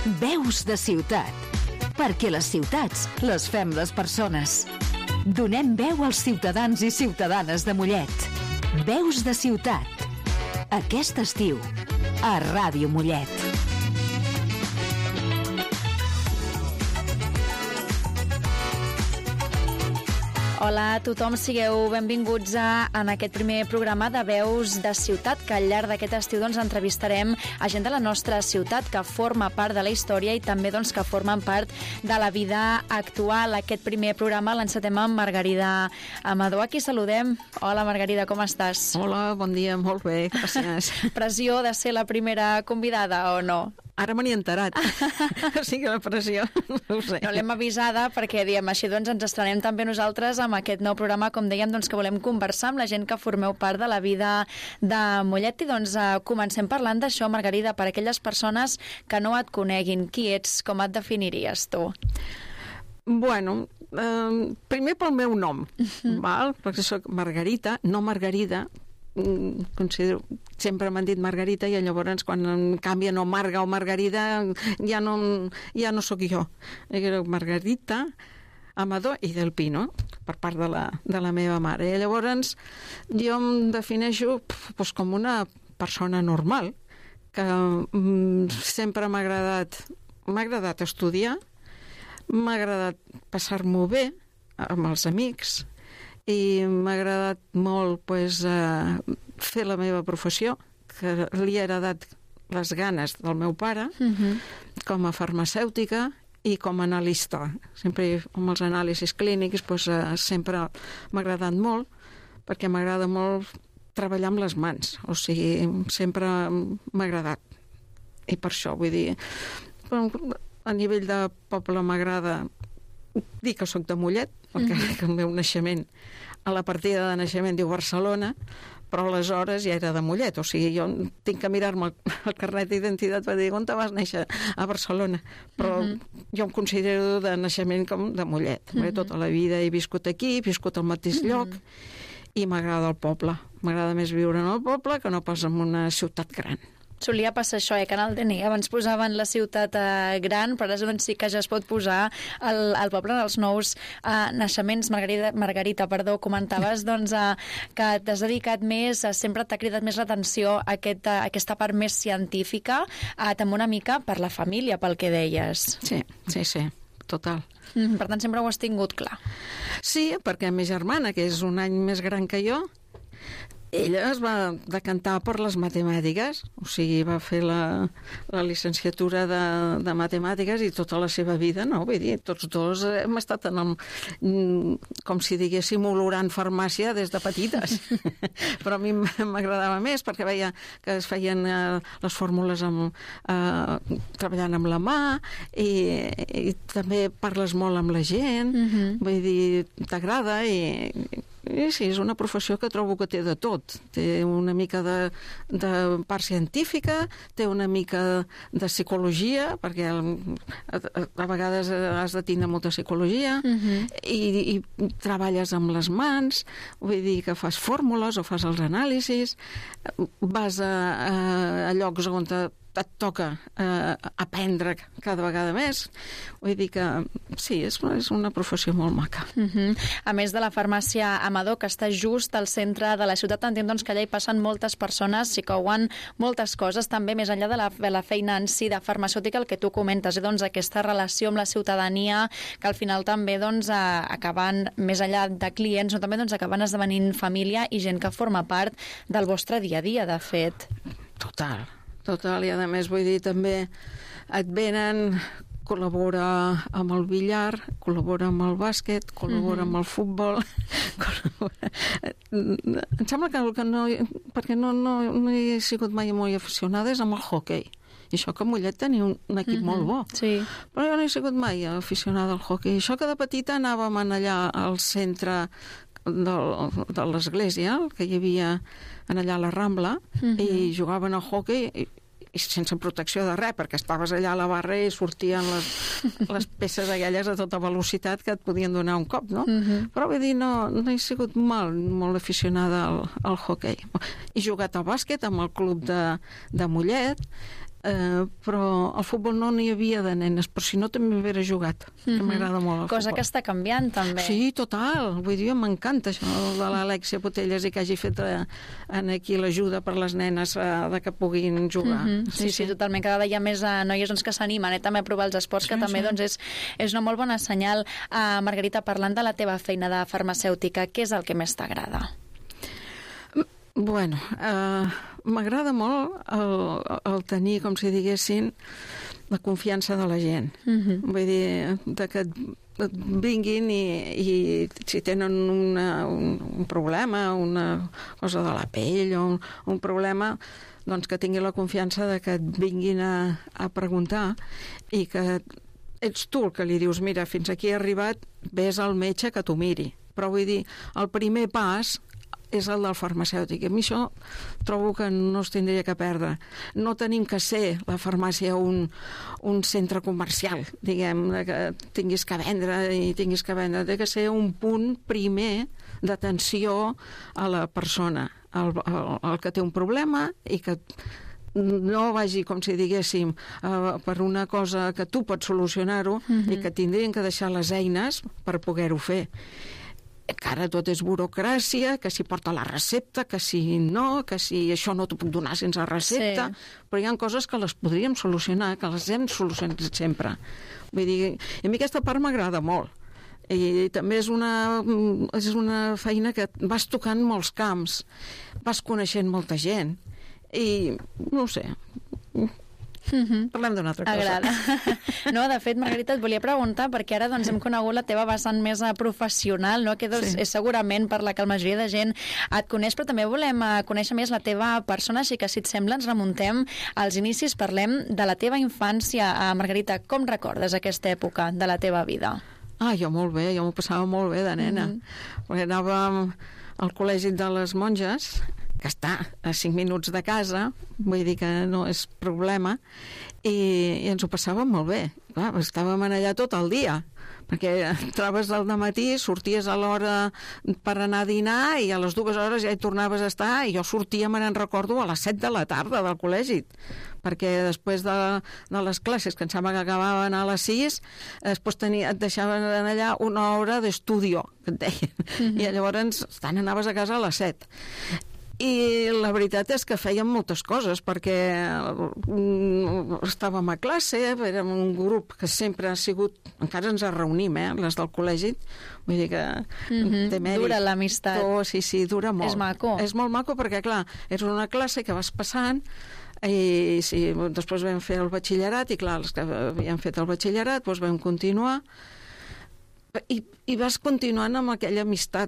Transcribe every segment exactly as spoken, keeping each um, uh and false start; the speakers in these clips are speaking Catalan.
Veus de ciutat. Perquè les ciutats les fem les persones. Donem veu als ciutadans i ciutadanes de Mollet. Veus de ciutat. Aquest estiu, a Ràdio Mollet. Hola a tothom, sigueu benvinguts a, en aquest primer programa de Veus de Ciutat, que al llarg d'aquest estiu doncs, entrevistarem a gent de la nostra ciutat que forma part de la història i també doncs, que formen part de la vida actual. Aquest primer programa l'encetem amb Margarida Amador. Aquí saludem. Hola Margarida, com estàs? Hola, bon dia, molt bé, gràcies. Pressió de ser la primera convidada o no? Ara me n'he enterat. O sigui, la pressió, no ho sé. No l'hem avisada perquè, diem, així doncs ens estrenem també nosaltres amb aquest nou programa, com dèiem, doncs, que volem conversar amb la gent que formeu part de la vida de Mollet. I doncs eh, comencem parlant d'això, Margarida, per aquelles persones que no et coneguin. Qui ets? Com et definiries tu? Bueno, eh, primer pel meu nom, uh-huh. val? Perquè soc Margarita, no Margarida. Considero, sempre m'han dit Margarita i llavors quan em canvien o Marga o Margarida ja no, ja no sóc jo. Era Margarita Amador i del Pino, per part de la, de la meva mare. I llavors jo em defineixo pues, com una persona normal, que mm, sempre m'ha agradat, m'ha agradat estudiar, m'ha agradat passar-m'ho bé amb els amics, i m'ha agradat molt pues, eh, fer la meva professió, que li he heredat les ganes del meu pare, uh-huh. com a farmacèutica i com a analista. Sempre amb els anàlisis clínics pues, eh, sempre m'ha agradat molt, perquè m'agrada molt treballar amb les mans, o sigui, sempre m'ha agradat. I per això, vull dir, a nivell de poble m'agrada dir que sóc de Mollet, perquè mm-hmm. el meu naixement, a la partida de naixement diu Barcelona, però aleshores ja era de Mollet, o sigui, jo tinc que mirar-me el, el carnet d'identitat per dir on te vas néixer? A Barcelona, però mm-hmm. jo em considero de naixement com de Mollet, mm-hmm. tota la vida he viscut aquí, he viscut al mateix mm-hmm. lloc i m'agrada el poble, m'agrada més viure en el poble que no pas en una ciutat gran. Solia passar això, eh, que en el D N I abans posaven la ciutat eh, gran, però ara doncs sí que ja es pot posar el, el poble en els nous eh, naixements. Margarida, Margarita, perdó, comentaves doncs, eh, que t'has dedicat més, eh, sempre t'ha cridat més l'atenció aquest, eh, aquesta part més científica, eh, també una mica per la família, pel que deies. Sí, sí, sí, total. Mm, per tant, sempre ho has tingut clar. Sí, perquè ma germana, que és un any més gran que jo, ella es va decantar per les matemàtiques, o sigui, va fer la, la licenciatura de, de matemàtiques i tota la seva vida, no? Vull dir, tots dos hem estat en el, com si diguéssim, olorant farmàcia des de petites. Però a mi m'agradava més perquè veia que es feien eh, les fórmules amb, eh, treballant amb la mà i, i també parles molt amb la gent, uh-huh. vull dir, t'agrada i... I sí, és una professió que trobo que té de tot. Té una mica de, de part científica, té una mica de psicologia, perquè a, a, a vegades has de tindre molta psicologia, uh-huh. i, i treballes amb les mans, vull dir que fas fórmules o fas els anàlisis, vas a, a, a llocs on te et toca eh, aprendre cada vegada més. Vull dir que sí, és, és una professió molt maca. Uh-huh. A més de la farmàcia Amador, que està just al centre de la ciutat, entenc doncs, que allà hi passen moltes persones, s'hi couen moltes coses, també més enllà de la, de la feina en si de farmacèutica, el que tu comentes, eh, doncs, aquesta relació amb la ciutadania, que al final també doncs, eh, acaben, més enllà de clients, no, també doncs, acaben esdevenint família i gent que forma part del vostre dia a dia, de fet. Total. Total, i a més vull dir també et venen, col·labora amb el billar, col·labora amb el bàsquet, col·labora mm-hmm. amb el futbol, col·labora... Em sembla que, que no, perquè no, no, no he sigut mai molt aficionada és amb el hoquei. I això que a Mollet tenia un, un equip mm-hmm. molt bo. Sí. Però jo no he sigut mai aficionada al hoquei. Això que de petita anàvem allà al centre de, de l'església, que hi havia allà a la Rambla, mm-hmm. i jugaven al hoquei i, i sense protecció de res, perquè estaves allà a la barra i sortien les, les peces aquelles a tota velocitat que et podien donar un cop, no? Mm-hmm. Però vull dir, no, no he sigut mal, molt aficionada al, al hoquei. He jugat al bàsquet amb el club de, de Mollet eh, però al futbol no n'hi havia de nenes, però si no també m'haguera jugat, que Mhm. m'agrada molt el Cosa futbol. que està canviant, també. Sí, total. Vull dir, m'encanta això de l'Alexia Potelles i que hagi fet eh, en aquí l'ajuda per les nenes eh, de que puguin jugar. Mhm. Sí, sí, totalment. Cada vegada hi ha més uh, noies doncs, que s'animen eh, també a provar els esports, Sí, que també sí. doncs, és, és una molt bona senyal. Uh, Margarita, parlant de la teva feina de farmacèutica, què és el que més t'agrada? Bueno, eh, m'agrada molt el, el tenir, com si diguessin, la confiança de la gent. Mhm. Vull dir, de que et, et vinguin i, i si tenen una, un, un problema, una cosa de la pell o un, un problema, doncs que tinguin la confiança de que et vinguin a, a preguntar i que ets tu el que li dius, mira, fins aquí he arribat, ves al metge que t'ho miri. Però vull dir, el primer pas és el del farmacèutic. A mi això trobo que no es tindria que perdre. No tenim que ser la farmàcia un, un centre comercial, diguem, que tinguis que vendre i tinguis que vendre. Té que ser un punt primer d'atenció a la persona, al, al, al que té un problema i que no vagi, com si diguéssim, uh, per una cosa que tu pots solucionar-ho Mhm. i que tindrien que deixar les eines per poder-ho fer. Que ara tot és burocràcia, que si porta la recepta, que si no, que si això no t'ho puc donar sense recepta, Sí. però hi ha coses que les podríem solucionar, que les hem solucionat sempre. Vull dir, a mi aquesta part m'agrada molt. I també és una, és una feina que vas tocant molts camps, vas coneixent molta gent, i no ho sé, Mhm. parlem d'una altra cosa. Agrada. No, de fet, Margarita, et volia preguntar, perquè ara doncs, hem conegut la teva vessant més eh, professional, no? que doncs, Sí. és segurament per la que la majoria de gent et coneix, però també volem eh, conèixer més la teva persona, així que, si et sembla, ens remuntem als inicis, parlem de la teva infància. Eh, Margarita, com recordes aquesta època de la teva vida? Ah, jo molt bé, jo m'ho passava molt bé de nena, Mhm. perquè anàvem al col·legi de les monges, que està a cinc minuts de casa, vull dir que no és problema, i, i ens ho passàvem molt bé. Clar, estàvem allà tot el dia, perquè entraves al matí, sorties a l'hora per anar a dinar i a les dues hores ja hi tornaves a estar, i jo sortia, me n'en recordo, a les set de la tarda del col·legi, perquè després de, de les classes, que em sembla que acabaven a les sis, després tenia, et deixaven allà una hora d'estudio, que et deien, mm-hmm. i llavors tant anaves a casa a les set. I la veritat és que fèiem moltes coses, perquè mm, estàvem a classe, érem un grup que sempre ha sigut, encara ens reunim, eh, les del col·legi, vull dir que Mhm. té mèrit. Dura l'amistat. Oh, sí, sí, dura molt. És maco. És molt maco perquè, clar, és una classe que vas passant, i sí, després vam fer el batxillerat, i clar, els que havien fet el batxillerat, doncs vam continuar, i, i vas continuant amb aquella amistat.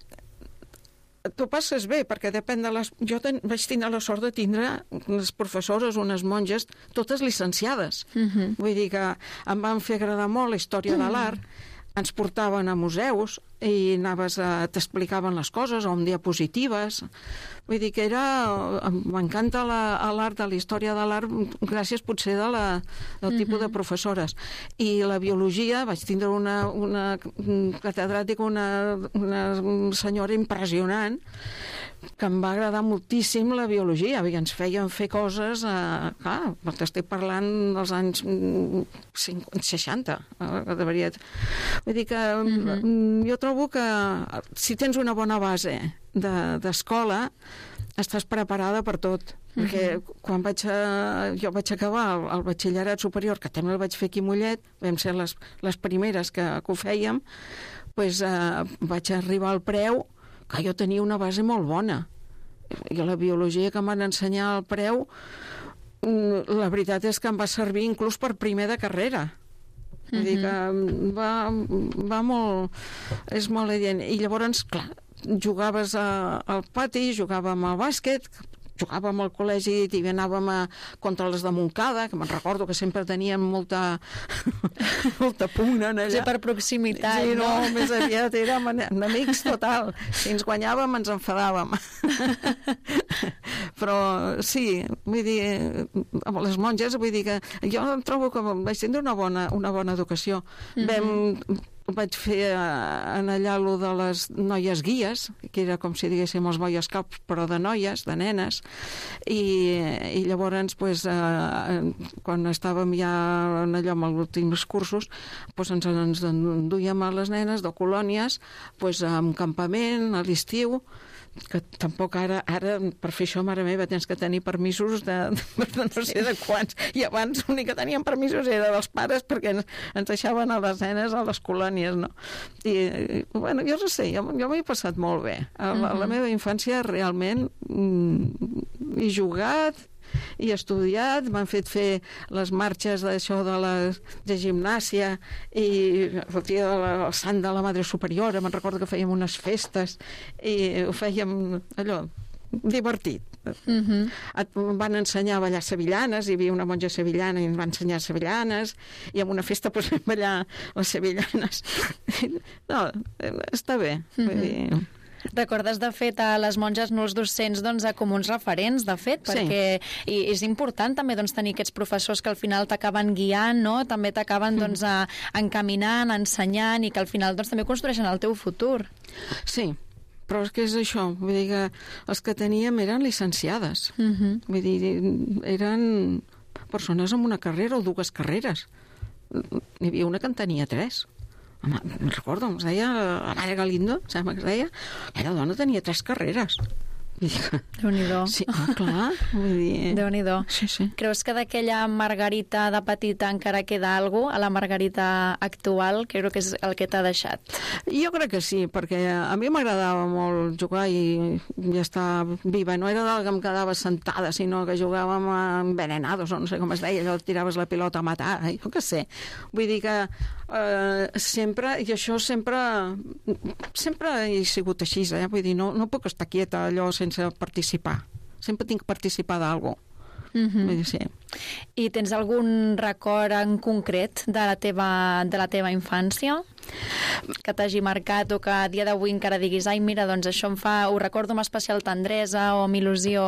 T'ho passes bé, perquè depèn de les... Jo ten... vaig tenir la sort de tindre unes professores, unes monges, totes llicenciades. Mhm. Vull dir que em van fer agradar molt la història de l'art, ens portaven a museus i anaves a... t'explicaven les coses, o amb diapositives. Vull dir que era... M'encanta l'art, de la història de l'art, gràcies potser de la, del tipus de professores. I la biologia, vaig tindre una, una catedràtica, una, una senyora impressionant, que em va agradar moltíssim la biologia, i ens feien fer coses, eh, clar, t'estic parlant dels anys cinquanta, seixanta, eh, de veritat. Vull dir que mm-hmm. jo trobo que si tens una bona base d'escola, de, estàs preparada per tot. Mm-hmm. Perquè quan vaig a, jo vaig acabar el, el batxillerat superior, que també el vaig fer aquí a Mollet, vam ser les, les primeres que, que ho fèiem, doncs, eh, vaig arribar al preu que jo tenia una base molt bona. I la biologia que em van ensenyar al preu, la veritat és que em va servir inclús per primer de carrera. Vull mm-hmm. dir que va, va molt... és molt evident. I llavors, clar, jugaves a, al pati, jugàvem al bàsquet, jugàvem al col·legi i anàvem a, contra les de Montcada, que me'n recordo que sempre teníem molta molta pugna allà. Sí, per proximitat, sí, no? no? Més aviat érem amics total. Si ens guanyàvem, ens enfadàvem. Però sí, vull dir, amb les monges, vull dir que jo trobo que vaig tindre una bona, una bona educació. Mm-hmm. Vam vaig fer en allà lo de les noies guies, que era com si diguéssim els Boy Scouts, però de noies, de nenes, i, i llavors, pues, eh, quan estàvem ja en allò amb els últims cursos, pues, ens, ens enduíem a les nenes de colònies, pues, a un campament, a l'estiu, que tampoc ara, ara per fer això, mare meva, tens que tenir permisos de, de no sé de quants, i abans l'únic que teníem permisos era dels pares perquè ens, ens deixaven a les nenes a les colònies, no? I, i bueno, jo no sé, jo, jo m'he passat molt bé. A la, a la meva infància realment mm, he jugat, i he estudiat, m'han fet fer les marxes d'això de la de gimnàsia i el dia del Sant de la Madre Superiora, me'n recordo que fèiem unes festes i ho fèiem allò divertit. Uh-huh. Et van ensenyar a ballar sevillanes, hi havia una monja sevillana i ens va ensenyar sevillanes, i en una festa pues, vam ballar les sevillanes. No, està bé. Uh-huh. Vull dir... Recordes, de fet, a les monges, no els docents, doncs, com uns referents, de fet, perquè sí. I és important també doncs, tenir aquests professors que al final t'acaben guiant, no? També t'acaben doncs, a, encaminant, ensenyant, i que al final doncs, també construeixen el teu futur. Sí, però és que és això, vull dir que els que teníem eren licenciades, uh-huh. Vull dir, eren persones amb una carrera o dues carreres. N'hi havia una que en tenia tres. Home, me'n recordo, ens deia, la mare Galindo, sembla que es deia, aquella dona tenia tres carreres. Déu-n'hi-do. Sí, oh, clar. Vull dir... Déu-n'hi-do. Sí, sí. Creus que d'aquella Margarita de petita encara queda alguna cosa, a la Margarita actual, que crec que és el que t'ha deixat? Jo crec que sí, perquè a mi m'agradava molt jugar i, i estar viva. No era del que em quedava sentada, sinó que jugàvem a envenenados, o no sé com es deia, allò tiraves la pilota a matar, jo què sé. Vull dir que eh, sempre, i això sempre sempre he sigut així, eh? Vull dir, no, no puc estar quieta allò sense participar. Sempre tinc que participar d'algú. Mm-hmm. Vull dir, sí. I tens algun record en concret de la teva, de la teva infància que t'hagi marcat o que a dia d'avui encara diguis, ai, mira, doncs això em fa, ho recordo amb especial tendresa o amb il·lusió?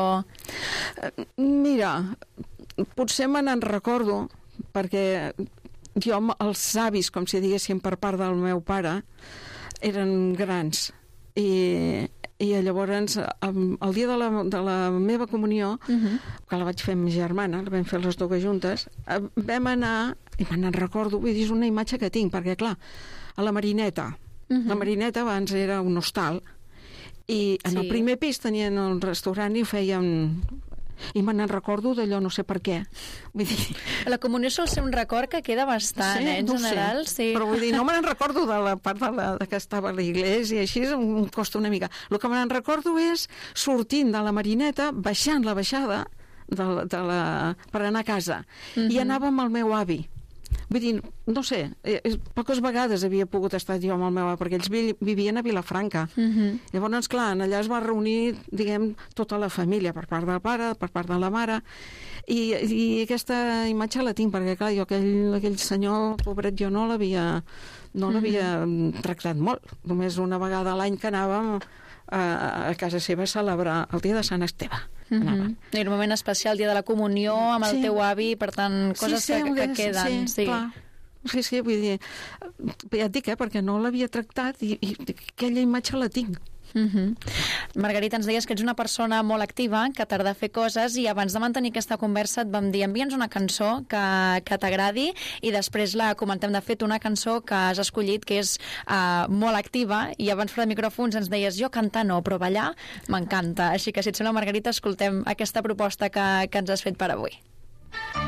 Mira, potser me n'en recordo perquè jo, els avis, com si diguéssim per part del meu pare, eren grans i, i llavors el dia de la, de la meva comunió, uh-huh. que la vaig fer amb ma germana, la vam fer les dues juntes, vam anar, i me n'en recordo, vull dir, és una imatge que tinc, perquè clar, a la Marineta, uh-huh. la Marineta abans era un hostal, i en sí. el primer pis tenien el restaurant i ho feien... I me n'en recordo d'allò, no sé per què. Vull dir... La comunió sol ser un record que queda bastant, sí, eh, en no general. Sí. Però vull dir, no me n'en recordo de la part de, la, de que estava a l'església, i així em costa una mica. El que me n'en recordo és sortint de la Marineta, baixant la baixada de, de la, per anar a casa. Uh-huh. I anava amb el meu avi. Vull dir, no sé, poques vegades havia pogut estar jo amb el meu avi, perquè ells vivien a Vilafranca. Uh-huh. Llavors, clar, allà es va reunir, diguem, tota la família, per part del pare, per part de la mare, i, i aquesta imatge la tinc, perquè, clar, jo aquell, aquell senyor, pobret, jo no l'havia no l'havia uh-huh. tractat molt. Només una vegada a l'any que anàvem a, a casa seva a celebrar el dia de Sant Esteve. Mm-hmm. I un moment especial, el dia de la comunió amb el sí. teu avi, per tant, coses sí, sí, que, que queden. Sí, sí. Clar. Sí, sí, vull dir, ja et dic, eh, perquè no l'havia tractat i, i aquella imatge la tinc. Mm-hmm. Margarita, ens deies que ets una persona molt activa, que t'agrada fer coses, i abans de mantenir aquesta conversa et vam dir, envia'ns una cançó que, que t'agradi i després la comentem. De fet, una cançó que has escollit que és uh, molt activa, i abans fora de micròfons ens deies, jo cantar no, però ballar m'encanta. Així que, si et sembla, Margarita, escoltem aquesta proposta que, que ens has fet per avui.